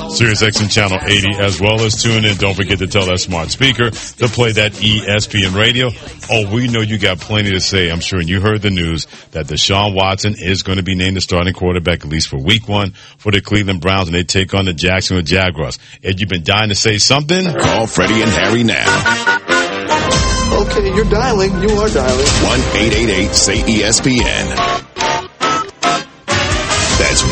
SiriusXM Channel 80, as well as tune in. Don't forget to tell that smart speaker to play that ESPN radio. Oh, we know you got plenty to say, I'm sure, and you heard the news that Deshaun Watson is going to be named the starting quarterback, at least for week 1 for the Cleveland Browns, and they take on the Jacksonville Jaguars. Ed, you've been dying to say something? Call Freddie and Harry now. Okay, you're dialing. You are dialing. 1-888-SAY-ESPN. That's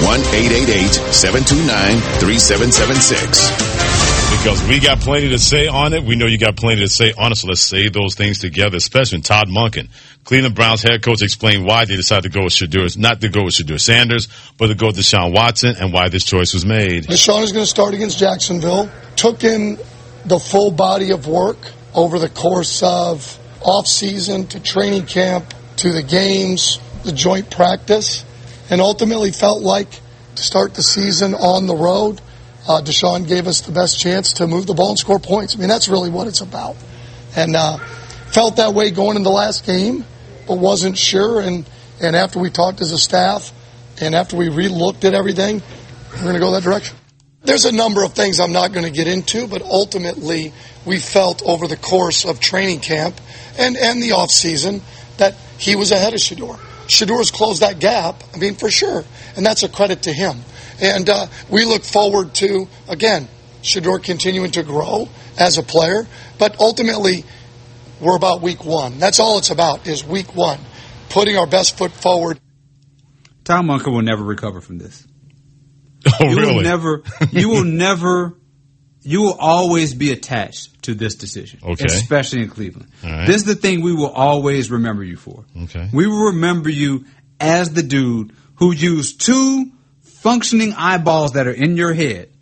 1-888-729-3776. Because we got plenty to say on it. We know you got plenty to say on it, so let's say those things together, especially when Todd Monken, Cleveland Browns head coach, explained why they decided to go with not to go with Shedeur Sanders, but to go with Deshaun Watson, and why this choice was made. Deshaun is going to start against Jacksonville. Took in the full body of work over the course of off-season to training camp to the games, the joint practice, and ultimately felt like to start the season on the road, Deshaun gave us the best chance to move the ball and score points. I mean, that's really what it's about. And felt that way going in the last game, but wasn't sure. And after we talked as a staff and after we re-looked at everything, we're going to go that direction. There's a number of things I'm not going to get into, but ultimately we felt over the course of training camp and the offseason that he was ahead of Shedeur. Shedeur's closed that gap, I mean, for sure, and that's a credit to him. And we look forward to, again, Shedeur continuing to grow as a player, but ultimately we're about week 1. That's all it's about, is week 1, putting our best foot forward. Tom Monken will never recover from this. Oh, really? You will always be attached to this decision, especially in Cleveland. Right. This is the thing we will always remember you for. Okay. We will remember you as the dude who used 2 functioning eyeballs that are in your head,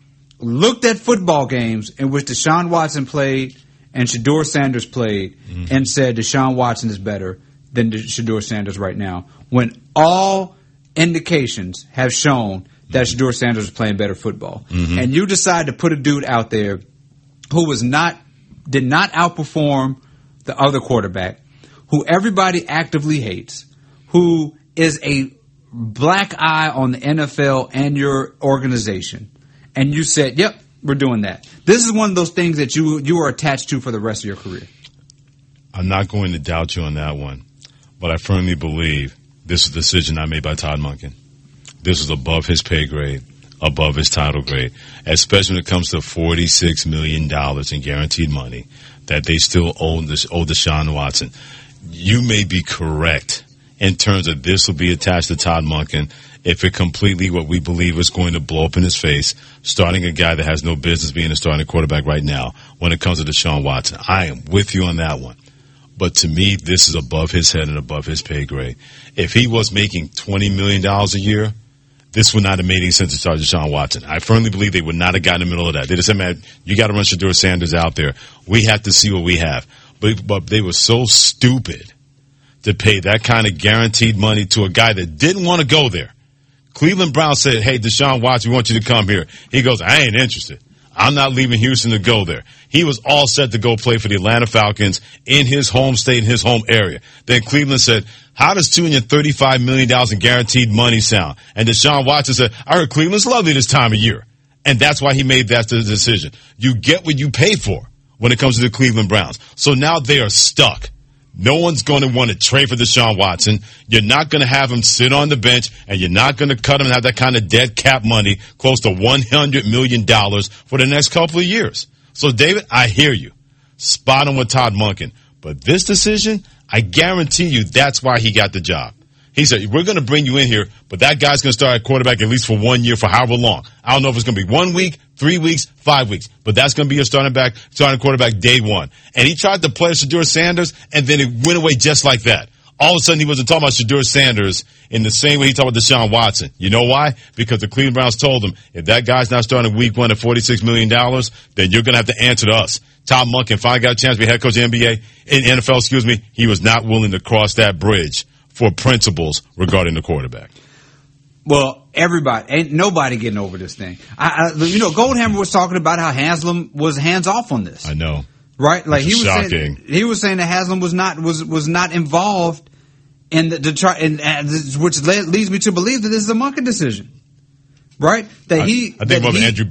looked at football games in which Deshaun Watson played and Shedeur Sanders played, and said Deshaun Watson is better than Shedeur Sanders right now, when all indications have shown that Shedeur Sanders is playing better football. And you decide to put a dude out there who did not outperform the other quarterback, who everybody actively hates, who is a black eye on the NFL and your organization. And you said, yep, we're doing that. This is one of those things that you are attached to for the rest of your career. I'm not going to doubt you on that one, but I firmly believe this is a decision not made by Todd Monken. This is above his pay grade, above his title grade, especially when it comes to $46 million in guaranteed money that they still owe Deshaun Watson. You may be correct in terms of this will be attached to Todd Monken if it completely what we believe is going to blow up in his face, starting a guy that has no business being a starting quarterback right now when it comes to Deshaun Watson. I am with you on that one. But to me, this is above his head and above his pay grade. If he was making $20 million a year, this would not have made any sense to start Deshaun Watson. I firmly believe they would not have gotten in the middle of that. They just said, man, you got to run Shedeur Sanders out there. We have to see what we have. But they were so stupid to pay that kind of guaranteed money to a guy that didn't want to go there. Cleveland Browns said, hey, Deshaun Watson, we want you to come here. He goes, I ain't interested. I'm not leaving Houston to go there. He was all set to go play for the Atlanta Falcons in his home state, in his home area. Then Cleveland said, how does $235 million in guaranteed money sound? And Deshaun Watson said, I heard Cleveland's lovely this time of year. And that's why he made that decision. You get what you pay for when it comes to the Cleveland Browns. So now they are stuck. No one's going to want to trade for Deshaun Watson. You're not going to have him sit on the bench, and you're not going to cut him and have that kind of dead cap money, close to $100 million for the next couple of years. So, David, I hear you. Spot on with Todd Monken. But this decision, I guarantee you that's why he got the job. He said, we're going to bring you in here, but that guy's going to start at quarterback at least for 1 year, for however long. I don't know if it's going to be 1 week, 3 weeks, 5 weeks, but that's going to be your starting quarterback day one. And he tried to play Shedeur Sanders, and then it went away just like that. All of a sudden, he wasn't talking about Shedeur Sanders in the same way he talked about Deshaun Watson. You know why? Because the Cleveland Browns told him, if that guy's not starting week 1 at $46 million, then you're going to have to answer to us. Todd Monken finally got a chance to be head coach of the NFL, he was not willing to cross that bridge for principles regarding the quarterback. Well, ain't nobody getting over this thing. Goldhammer was talking about how Haslam was hands off on this. I know, right? Like he was saying that Haslam was not involved in which leads me to believe that this is a Monken decision, right? I think more of Andrew